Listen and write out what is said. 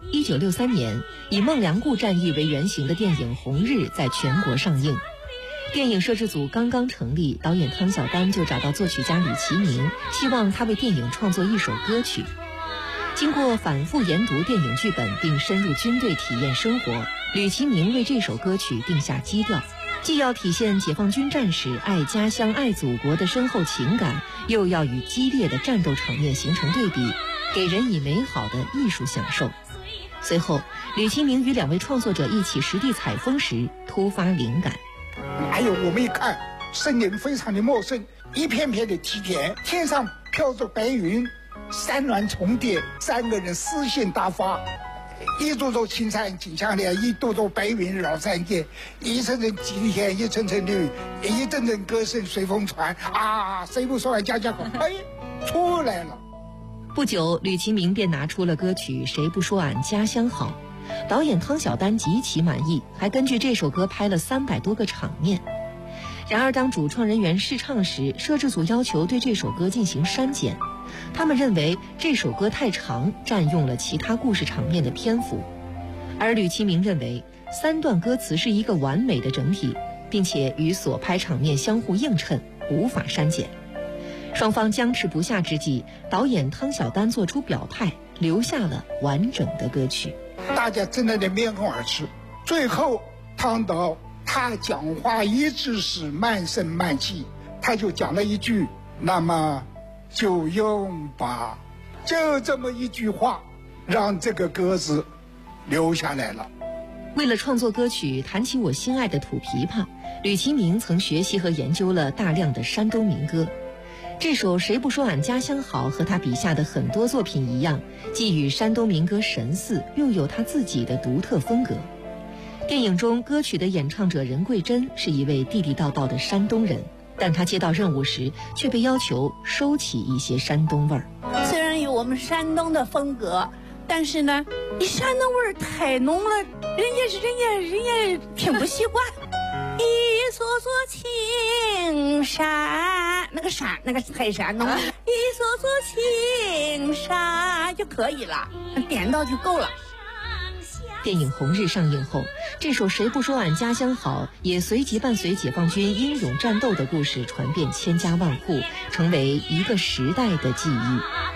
1963年，以孟良崮战役为原型的电影《红日》在全国上映。电影摄制组刚刚成立，导演汤晓丹就找到作曲家吕其明，希望他为电影创作一首歌曲。经过反复研读电影剧本并深入军队体验生活，吕其明为这首歌曲定下基调，既要体现解放军战士爱家乡爱祖国的深厚情感，又要与激烈的战斗场面形成对比，给人以美好的艺术享受。随后，吕其明与2位创作者一起实地采风时突发灵感。 还有我们一看森林非常的陌生，一片片的梯田，天上飘着白云，山峦重叠，3个人诗兴大发，一座座青山紧相连，一朵朵白云绕山间，一层层梯田一层层绿，一阵阵歌声随风传啊，谁不说来家家好，哎，出来了。 不久，吕其明便拿出了歌曲《谁不说俺家乡好》，导演汤晓丹极其满意，还根据这首歌拍了300多个场面。然而当主创人员试唱时，摄制组要求对这首歌进行删减，他们认为这首歌太长，占用了其他故事场面的篇幅。而吕其明认为3段歌词是一个完美的整体，并且与所拍场面相互映衬，无法删减。双方僵持不下之际，导演汤晓丹做出表态，留下了完整的歌曲。 大家真的面红耳赤。最后汤导他讲话一直是慢声慢气，他就讲了一句，那么就用吧，就这么一句话让这个歌词留下来了。 为了创作歌曲《弹起我心爱的土琵琶》，吕其明曾学习和研究了大量的山东民歌。这首《谁不说俺家乡好》和他笔下的很多作品一样，既与山东民歌神似，又有他自己的独特风格。电影中歌曲的演唱者任桂珍是一位地地道道的山东人，但她接到任务时却被要求收起一些山东味儿。 虽然有我们山东的风格，但是呢，你山东味儿太浓了，人家挺不习惯。一座座青山，那个泰山浓，一座座青山就可以了，点到就够了。 电影《红日》上映后，这首《谁不说俺家乡好》也随即伴随解放军英勇战斗的故事传遍千家万户，成为一个时代的记忆。